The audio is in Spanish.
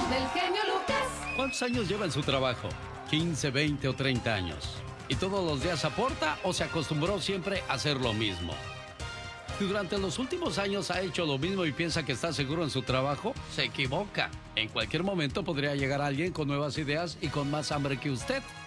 del genio Lucas. ¿Cuántos años lleva en su trabajo? ¿15, 20 o 30 años? ¿Y todos los días aporta o se acostumbró siempre a hacer lo mismo? Si durante los últimos años ha hecho lo mismo y piensa que está seguro en su trabajo, se equivoca. En cualquier momento podría llegar alguien con nuevas ideas y con más hambre que usted.